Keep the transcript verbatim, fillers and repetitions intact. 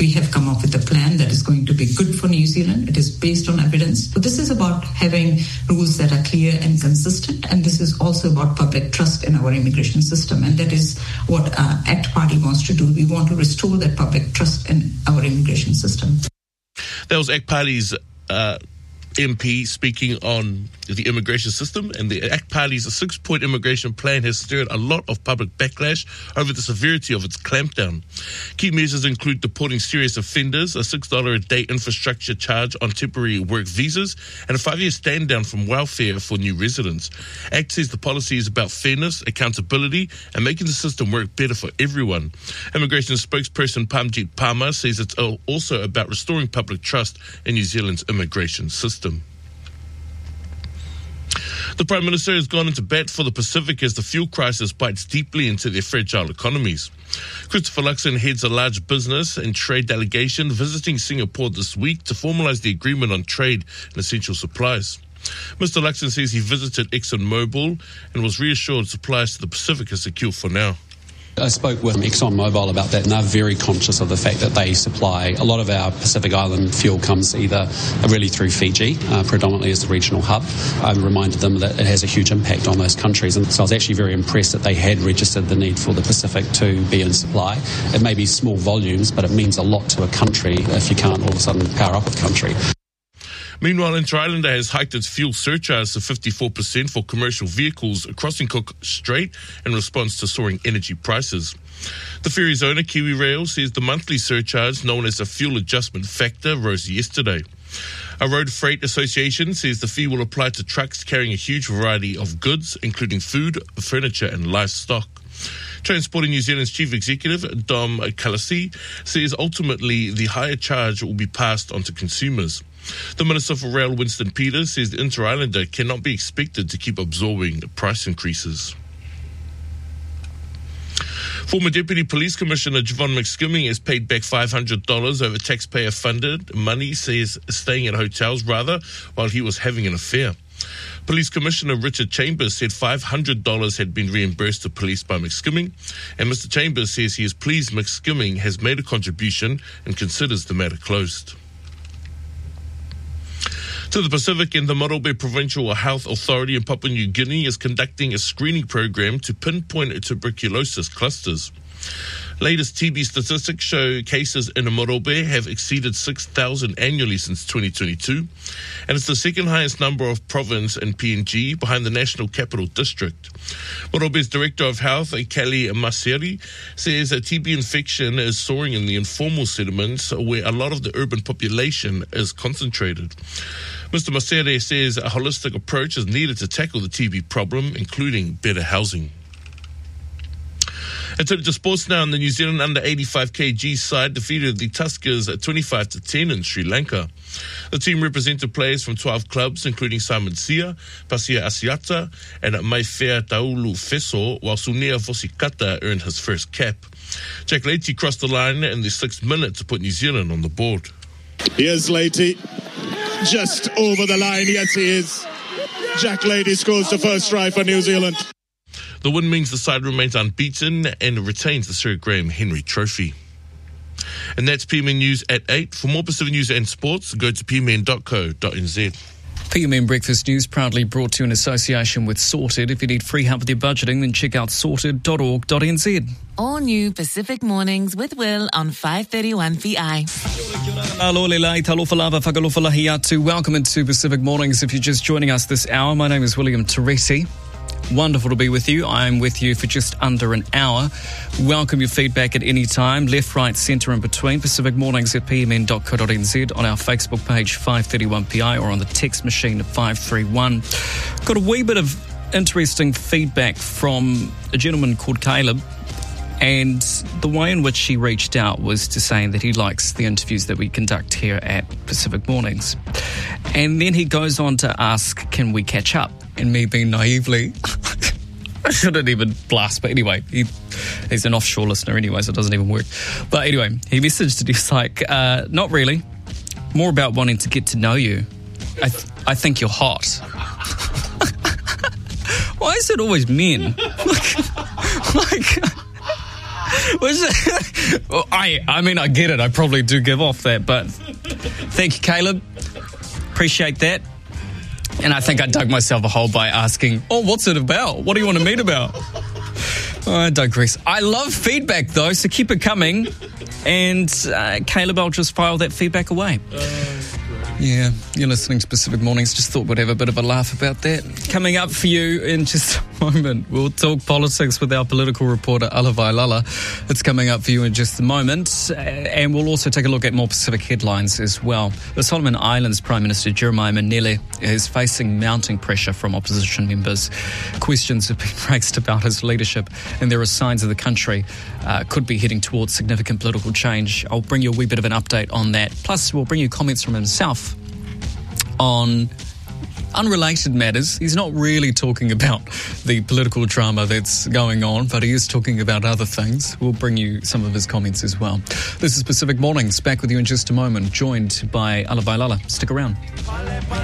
we have come up with a plan that is going to be good for New Zealand. It is based on evidence. So this is about having rules that are clear and consistent, and this is also about public trust in our immigration system, and that is what our ACT Party wants to do. We want to restore that public trust in our immigration system. That was ACT Party's uh, M P speaking on the immigration system, and the ACT Party's six-point immigration plan has stirred a lot of public backlash over the severity of its clampdown. Key measures include deporting serious offenders, a six dollars a day infrastructure charge on temporary work visas, and a five-year stand-down from welfare for new residents. ACT says the policy is about fairness, accountability, and making the system work better for everyone. Immigration spokesperson Pamjit Palmer says it's also about restoring public trust in New Zealand's immigration system. The Prime Minister has gone into bat for the Pacific as the fuel crisis bites deeply into their fragile economies. Christopher Luxon heads a large business and trade delegation visiting Singapore this week to formalise the agreement on trade and essential supplies. Mister Luxon says he visited ExxonMobil and was reassured supplies to the Pacific are secure for now. I spoke with ExxonMobil about that, and they're very conscious of the fact that they supply a lot of our Pacific Island fuel comes either really through Fiji, uh, predominantly as the regional hub. I reminded them that it has a huge impact on those countries, and so I was actually very impressed that they had registered the need for the Pacific to be in supply. It may be small volumes, but it means a lot to a country if you can't all of a sudden power up a country. Meanwhile, Inter-Islander has hiked its fuel surcharge to fifty-four percent for commercial vehicles crossing Cook Strait in response to soaring energy prices. The ferry's owner, Kiwi Rail, says the monthly surcharge, known as a fuel adjustment factor, rose yesterday. A road freight association says the fee will apply to trucks carrying a huge variety of goods, including food, furniture and livestock. Transporting New Zealand's Chief Executive, Dom Kalasi, says ultimately the higher charge will be passed on to consumers. The Minister for Rail, Winston Peters, says the Inter-Islander cannot be expected to keep absorbing price increases. Former Deputy Police Commissioner Javon McSkimming has paid back five hundred dollars over taxpayer-funded money, says staying at hotels, rather, while he was having an affair. Police Commissioner Richard Chambers said five hundred dollars had been reimbursed to police by McSkimming, and Mister Chambers says he is pleased McSkimming has made a contribution and considers the matter closed. To the Pacific, and the Morobe Provincial Health Authority in Papua New Guinea is conducting a screening program to pinpoint tuberculosis clusters. Latest T B statistics show cases in Morobe have exceeded six thousand annually since twenty twenty-two, and it's the second highest number of province in P N G behind the National Capital District. Morobe's Director of Health, Kelly Maseri, says that T B infection is soaring in the informal settlements where a lot of the urban population is concentrated. Mister Maseri says a holistic approach is needed to tackle the T B problem, including better housing. And turning to sports now, and the New Zealand under eighty-five kg side defeated the Tuskers at twenty-five to ten in Sri Lanka. The team represented players from twelve clubs, including Simon Sia, Pasia Asiata, and Maifea Taulu Feso, while Sunia Vosikata earned his first cap. Jack Leite crossed the line in the sixth minute to put New Zealand on the board. Here's Leite, just over the line. Yes, he is. Jack Leite scores the first try for New Zealand. The win means the side remains unbeaten and retains the Sir Graham Henry Trophy. And that's P M N News at eight. For more Pacific news and sports, go to p m n dot co dot n z. P M N Breakfast News proudly brought to you in association with Sorted. If you need free help with your budgeting, then check out sorted dot org dot n z. All new Pacific Mornings with Will on five thirty-one P I. Welcome into Pacific Mornings. If you're just joining us this hour, my name is William Teresi. Wonderful to be with you. I'm with you for just under an hour. Welcome your feedback at any time, left, right, centre and between. Pacific Mornings at p m n dot co dot n z, on our Facebook page five thirty-one P I, or on the text machine at five three one. Got a wee bit of interesting feedback from a gentleman called Caleb, and the way in which he reached out was to saying that he likes the interviews that we conduct here at Pacific Mornings. And then he goes on to ask, can we catch up? And me being naively, I shouldn't even blast, but anyway, he, he's an offshore listener anyway, so it doesn't even work. But anyway, he messaged and he's like, uh, not really, more about wanting to get to know you. I, th- I think you're hot. Why is it always men? like, like well, I, I mean, I get it. I probably do give off that, but thank you, Caleb. Appreciate that. And I think I dug myself a hole by asking, oh, what's it about? What do you want to meet about? Oh, I digress. I love feedback, though, so keep it coming. And uh, Caleb, I'll just file that feedback away. Uh, yeah, you're listening to Pacific Mornings. Just thought we'd have a bit of a laugh about that. Coming up for you in just a moment, we'll talk politics with our political reporter, Ala Vailala. It's coming up for you in just a moment. And we'll also take a look at more Pacific headlines as well. The Solomon Islands Prime Minister Jeremiah Manele is facing mounting pressure from opposition members. Questions have been raised about his leadership, and there are signs that the country uh, could be heading towards significant political change. I'll bring you a wee bit of an update on that. Plus, we'll bring you comments from himself on unrelated matters. He's not really talking about the political drama that's going on, but he is talking about other things. We'll bring you some of his comments as well. This is Pacific Mornings. Back with you in just a moment, joined by Ala Vailala. Stick around.